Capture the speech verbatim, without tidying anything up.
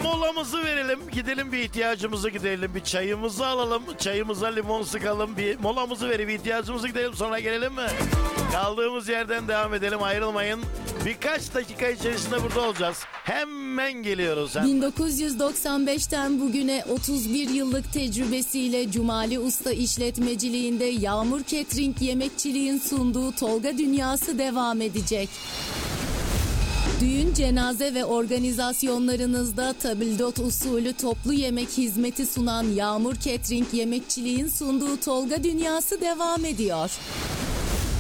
molamızı verelim. Gidelim bir ihtiyacımızı giderelim. Bir çayımızı alalım. Çayımıza limon sıkalım. Bir molamızı verip ihtiyacımızı giderelim. Sonra gelelim mi? Kaldığımız yerden devam edelim. Ayrılmayın. Birkaç dakika içerisinde burada olacağız. Hemen geliyoruz. Hemen. bin dokuz yüz doksan beşten bugüne otuz bir yıllık tecrübesiyle Cumali Usta işletmeciliğinde Yağmur Catering Yemekçiliğin sunduğu Tolga Dünyası devam edecek. Düğün, cenaze ve organizasyonlarınızda tabildot usulü toplu yemek hizmeti sunan Yağmur Catering Yemekçiliğin sunduğu Tolga Dünyası devam ediyor.